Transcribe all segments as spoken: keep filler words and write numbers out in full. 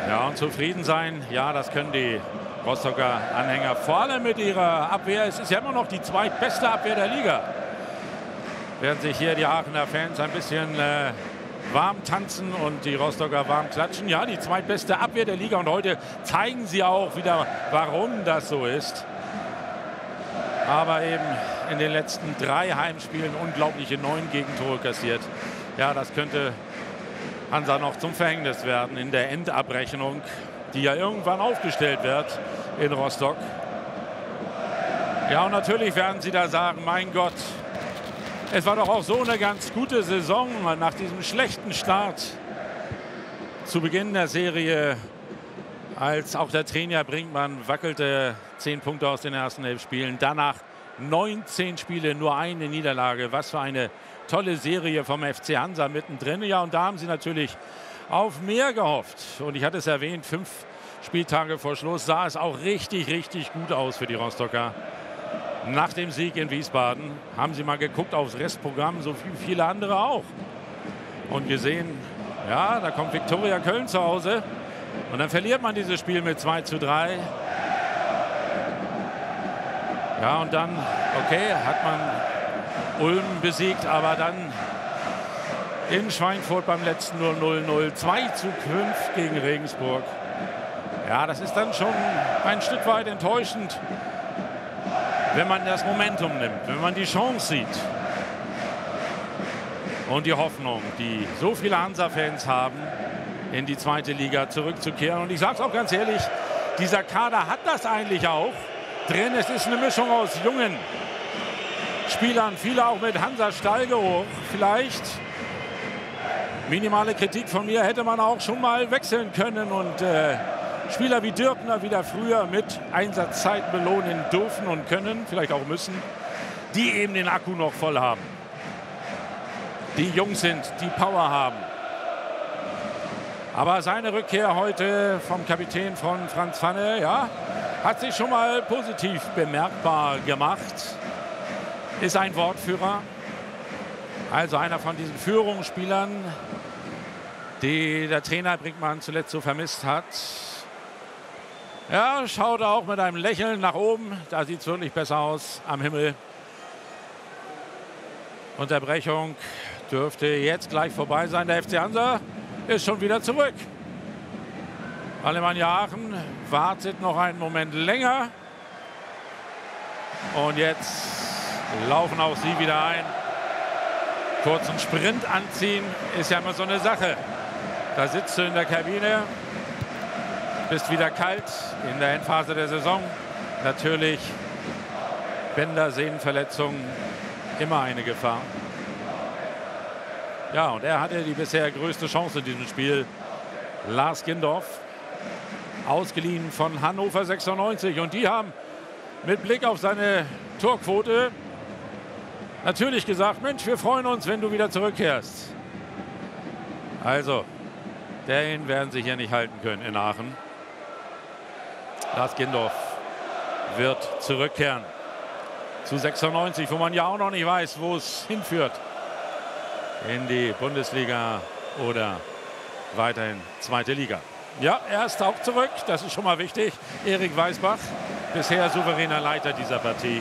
Ja, und zufrieden sein, ja, das können die Rostocker Anhänger, vor allem mit ihrer Abwehr. Es ist ja immer noch die zweitbeste Abwehr der Liga. Werden sich hier die Aachener Fans ein bisschen äh, warm tanzen und die Rostocker warm klatschen. Ja, die zweitbeste Abwehr der Liga und heute zeigen sie auch wieder, warum das so ist. Aber eben in den letzten drei Heimspielen unglaubliche neun Gegentore kassiert. Ja, das könnte Hansa noch zum Verhängnis werden in der Endabrechnung, die ja irgendwann aufgestellt wird in Rostock. Ja, und natürlich werden sie da sagen, mein Gott, es war doch auch so eine ganz gute Saison nach diesem schlechten Start zu Beginn der Serie, als auch der Trainer Brinkmann wackelte, zehn Punkte aus den ersten elf Spielen. Danach neunzehn Spiele, nur eine Niederlage. Was für eine tolle Serie vom F C Hansa mittendrin. Ja, und da haben sie natürlich auf mehr gehofft. Und ich hatte es erwähnt, fünf Spieltage vor Schluss sah es auch richtig, richtig gut aus für die Rostocker. Nach dem Sieg in Wiesbaden haben sie mal geguckt aufs Restprogramm, so wie viele andere auch. Und gesehen, ja, da kommt Viktoria Köln zu Hause. Und dann verliert man dieses Spiel mit zwei zu drei. Ja, und dann, okay, hat man Ulm besiegt, aber dann in Schweinfurt beim letzten null null null. zwei zu fünf gegen Regensburg. Ja, das ist dann schon ein Stück weit enttäuschend, wenn man das Momentum nimmt, wenn man die Chance sieht. Und die Hoffnung, die so viele Hansa-Fans haben, in die zweite Liga zurückzukehren. Und ich sage es auch ganz ehrlich, dieser Kader hat das eigentlich auch drin. Es ist eine Mischung aus jungen Spielern, viele auch mit Hansa-Stallgeruch vielleicht. Minimale Kritik von mir, hätte man auch schon mal wechseln können und äh, Spieler wie Dürkner wieder früher mit Einsatzzeit belohnen dürfen und können, vielleicht auch müssen, die eben den Akku noch voll haben. Die jung sind, die Power haben. Aber seine Rückkehr heute vom Kapitän von Franz Pfanne, ja, hat sich schon mal positiv bemerkbar gemacht. Ist ein Wortführer, also einer von diesen Führungsspielern, die der Trainer Brinkmann zuletzt so vermisst hat. Ja, schaut auch mit einem Lächeln nach oben, da sieht es wirklich besser aus am Himmel. Unterbrechung dürfte jetzt gleich vorbei sein. Der F C Hansa ist schon wieder zurück. Alemannia Aachen wartet noch einen Moment länger. Und jetzt laufen auch sie wieder ein. Kurzen Sprint anziehen ist ja immer so eine Sache. Da sitzt du in der Kabine, bist wieder kalt in der Endphase der Saison. Natürlich Bänder, Sehnenverletzungen, immer eine Gefahr. Ja, und er hatte die bisher größte Chance in diesem Spiel. Lars Gindorf, ausgeliehen von Hannover sechsundneunzig. Und die haben mit Blick auf seine Torquote natürlich gesagt, Mensch, wir freuen uns, wenn du wieder zurückkehrst. Also, den werden sie hier nicht halten können in Aachen. Lars Gindorf wird zurückkehren zu sechsundneunzig, wo man ja auch noch nicht weiß, wo es hinführt. In die Bundesliga oder weiterhin zweite Liga. Ja, er ist auch zurück, das ist schon mal wichtig. Erik Weisbach, bisher souveräner Leiter dieser Partie.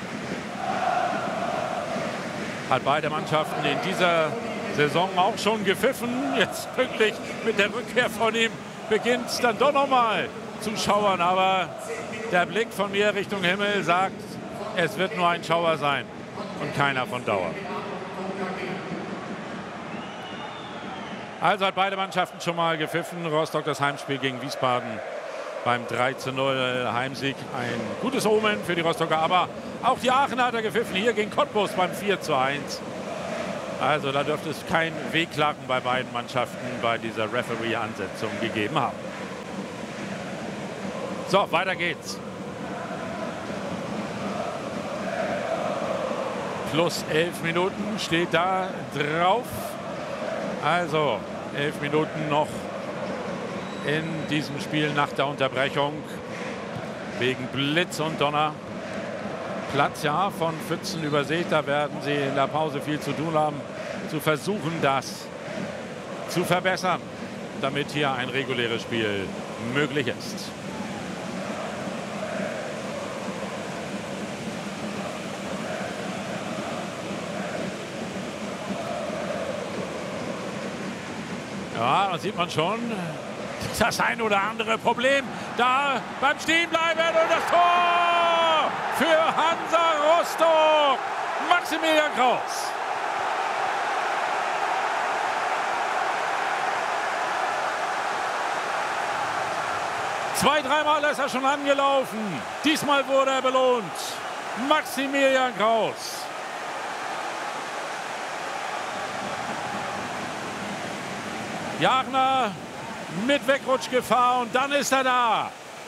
Hat beide Mannschaften in dieser Saison auch schon gepfiffen. Jetzt pünktlich mit der Rückkehr von ihm beginnt es dann doch noch mal zu schauern. Aber der Blick von mir Richtung Himmel sagt, es wird nur ein Schauer sein und keiner von Dauer. Also hat beide Mannschaften schon mal gepfiffen. Rostock das Heimspiel gegen Wiesbaden beim drei zu null Heimsieg. Ein gutes Omen für die Rostocker. Aber auch die Aachener hat er gepfiffen. Hier gegen Cottbus beim vier zu eins. Also da dürfte es kein Wehklagen bei beiden Mannschaften bei dieser Referee-Ansetzung gegeben haben. So, weiter geht's. Plus elf Minuten steht da drauf. Also elf Minuten noch in diesem Spiel nach der Unterbrechung. Wegen Blitz und Donner. Platz ja von Pfützen übersät. Da werden sie in der Pause viel zu tun haben, zu versuchen, das zu verbessern. damit hier ein reguläres Spiel möglich ist. Ja, da sieht man schon das ein oder andere Problem da beim Stehenbleiben und das Tor für Hansa Rostock. Maximilian Kraus. Zwei, dreimal ist er schon angelaufen. Diesmal wurde er belohnt. Maximilian Kraus. Jagner mit Wegrutschgefahr und dann ist er da.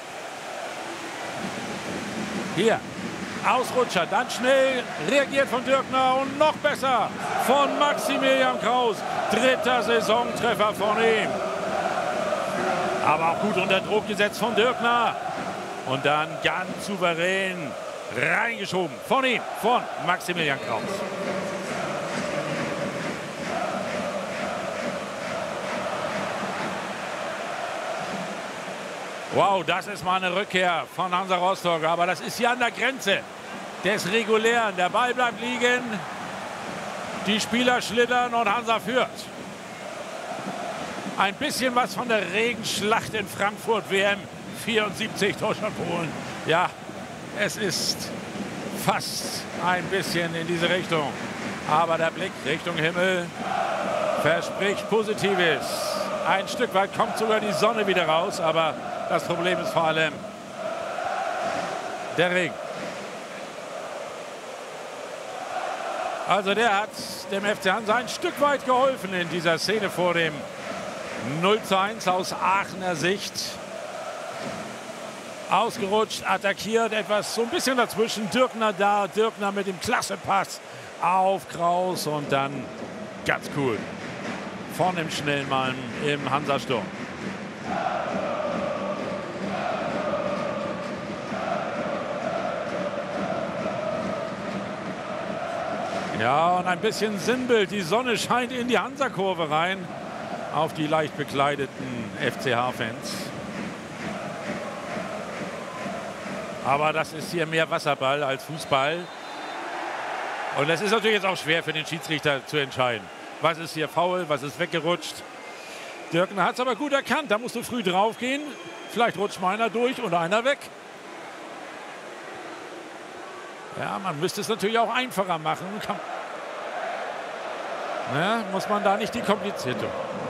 Hier, Ausrutscher, dann schnell reagiert von Dürkner und noch besser von Maximilian Kraus. Dritter Saisontreffer von ihm. Aber auch gut unter Druck gesetzt von Dürkner. Und dann ganz souverän reingeschoben von ihm, von Maximilian Kraus. Wow, das ist mal eine Rückkehr von Hansa Rostock. Aber das ist hier an der Grenze des Regulären. Der Ball bleibt liegen. Die Spieler schlittern und Hansa führt. Ein bisschen was von der Regenschlacht in Frankfurt, W M vierundsiebzig, Deutschland, Polen. Ja, es ist fast ein bisschen in diese Richtung. Aber der Blick Richtung Himmel verspricht Positives. Ein Stück weit kommt sogar die Sonne wieder raus, aber das Problem ist vor allem der Regen. Also der hat dem F C Hansa ein Stück weit geholfen in dieser Szene vor dem null zu eins aus Aachener Sicht. Ausgerutscht, attackiert, etwas so ein bisschen dazwischen. Dürkner da, Dürkner mit dem Klassepass auf Kraus und dann ganz cool von dem Schnellmann im Hansa-Sturm. Ja, und ein bisschen Sinnbild. Die Sonne scheint in die Hansa-Kurve rein auf die leicht bekleideten F C H-Fans. Aber das ist hier mehr Wasserball als Fußball. Und es ist natürlich jetzt auch schwer für den Schiedsrichter zu entscheiden. Was ist hier faul, was ist weggerutscht. Dürkner hat es aber gut erkannt. Da musst du früh drauf gehen. Vielleicht rutscht mal einer durch oder einer weg. Ja, man müsste es natürlich auch einfacher machen. Ja, muss man da nicht die komplizierte.